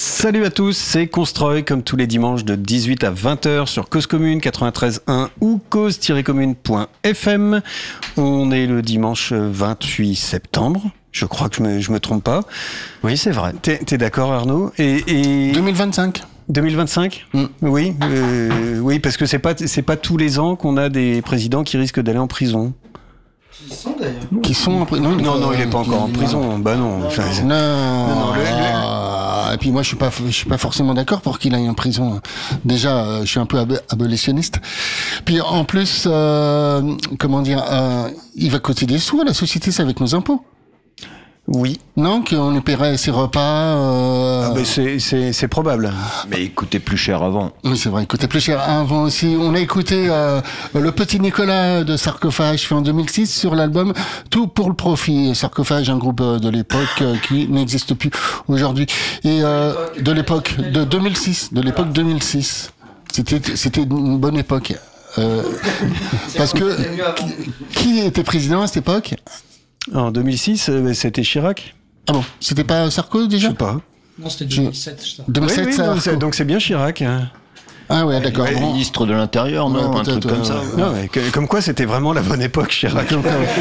Salut à tous, c'est Constroy, comme tous les dimanches de 18 à 20h sur Cause Commune 93.1 ou cause-commune.fm. On est le dimanche 28 septembre. Je crois que je me trompe pas. Oui, c'est vrai. T'es d'accord, Arnaud? Et 2025. 2025 ? Oui, oui, parce que c'est pas tous les ans qu'on a des présidents qui risquent d'aller en prison. Qui sont en prison. Non, il est pas encore en prison. Bah non. Enfin, non. Et puis moi, je suis pas forcément d'accord pour qu'il aille en prison. Déjà, je suis un peu abolitionniste. Puis en plus, il va coûter des sous à la société, c'est avec nos impôts. Oui. Non, qu'on lui paierait ses repas. C'est probable. Mais il coûtait plus cher avant. Oui, c'est vrai, il coûtait plus cher avant aussi. On a écouté le petit Nicolas de Sarcophage fait en 2006 sur l'album Tout pour le profit. Sarcophage, un groupe de l'époque qui n'existe plus aujourd'hui. Et de l'époque de 2006, C'était une bonne époque. Parce que qui était président à cette époque? En 2006, c'était Chirac. Ah bon, c'était pas Sarko déjà? Je sais pas. Non, c'était 2007. 2007, oui, Sarko. Donc c'est bien Chirac. Ah ouais, d'accord. Ouais, ministre de l'Intérieur, non, Ouais, un truc comme ça. Non, mais comme quoi, c'était vraiment la bonne époque, Chirac.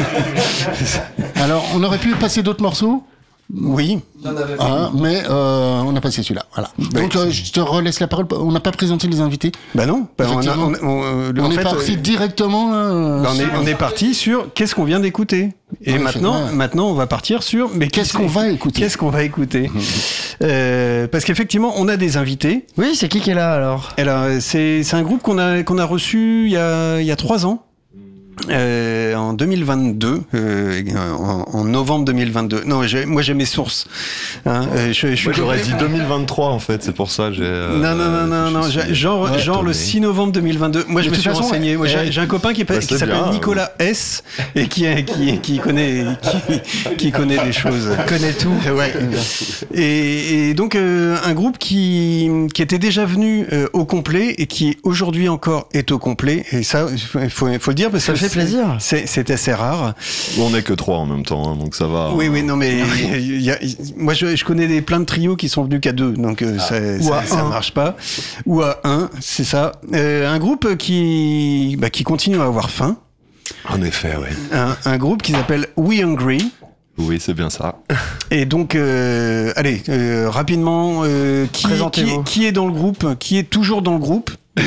Alors, on aurait pu passer d'autres morceaux. Oui. Mais on a passé celui-là. Voilà. Donc je te relaisse la parole. On n'a pas présenté les invités. Bah non. On est parti directement. On est parti sur qu'est-ce qu'on vient d'écouter. Et maintenant, on va partir sur. Mais qu'est-ce qu'on va écouter? Qu'est-ce qu'on va écouter? Parce qu'effectivement, on a des invités. Oui, c'est qui est là alors? Alors, c'est un groupe qu'on a reçu il y a 3 ans. En 2022, en novembre 2022. Non, moi j'ai mes sources. Moi j'aurais dit 2023 en fait, c'est pour ça. Non. Genre le 6 novembre 2022. Moi je me suis renseigné. Moi j'ai un copain qui s'appelle Nicolas S et qui connaît des choses. Connaît tout. Ouais. Et donc un groupe qui était déjà venu au complet et qui aujourd'hui encore est au complet. Et ça, il faut le dire parce que ça fait plaisir. C'est assez rare. On n'est que 3 en même temps, hein, donc ça va. Oui, non, mais moi je connais plein de trios qui sont venus qu'à 2, donc ça marche pas. Ou à 1, c'est ça. Un groupe qui continue à avoir faim. En effet, oui. Un groupe qui s'appelle We Hungry. Oui, c'est bien ça. Et donc, rapidement, qui est dans le groupe, qui est toujours dans le groupe,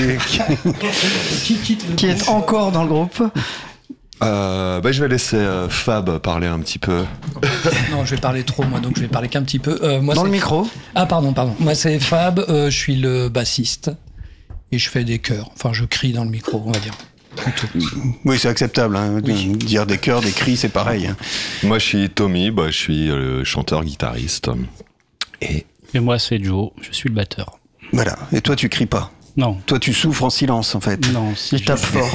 qui est encore dans le groupe. Je vais laisser Fab parler un petit peu. Non, je vais parler trop, moi, donc je vais parler qu'un petit peu. Moi, dans le micro. Ah, pardon. Moi, c'est Fab, je suis le bassiste et je fais des chœurs. Enfin, je crie dans le micro, on va dire. Plutôt. Oui, c'est acceptable. Hein. Oui. Dire des chœurs, des cris, c'est pareil. Hein. Moi, je suis Tommy, je suis le chanteur-guitariste. Et moi, c'est Joe, je suis le batteur. Voilà. Et toi, tu cries pas? Non. Toi, tu souffres en silence, en fait. Non, tu tapes fort.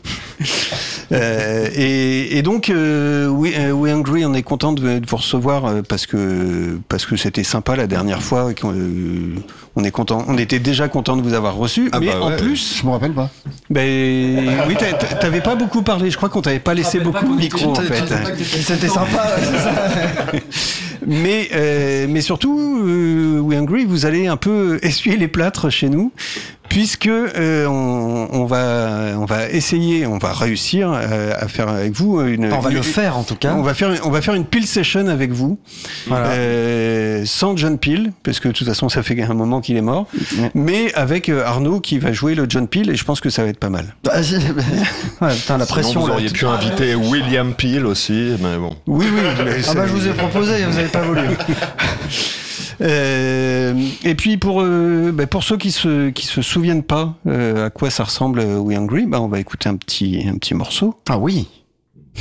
Et donc, We Hungry, on est content de vous recevoir parce que c'était sympa la dernière fois. On est content. On était déjà content de vous avoir reçu, mais en plus, je me rappelle pas. Oui, t'avais pas beaucoup parlé. Je crois qu'on t'avait pas laissé beaucoup de micro en fait. C'était sympa. C'est ça. Mais surtout, We Hungry, vous allez un peu essuyer les plâtres chez nous. Puisque on va essayer, on va réussir à faire avec vous on va le faire en tout cas. On va faire une Peel session avec vous, sans John Peel, parce que de toute façon ça fait un moment qu'il est mort, mais avec Arnaud qui va jouer le John Peel et je pense que ça va être pas mal. Putain, la pression. Sinon, vous auriez pu inviter William Peel aussi, mais bon. Oui. Je vous ai proposé, vous n'avez pas voulu. Et puis pour ceux qui se souviennent pas à quoi ça ressemble We Hungry, on va écouter un petit morceau. Ah oui.